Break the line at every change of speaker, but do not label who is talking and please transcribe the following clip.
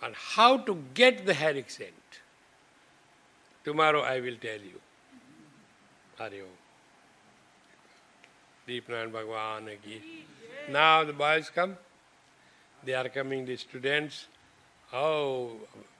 And how to get the heric scent. Tomorrow I will tell you. Hari Om. Deepnand Bhagwan ki. Now the boys come. They are coming, the students. Oh,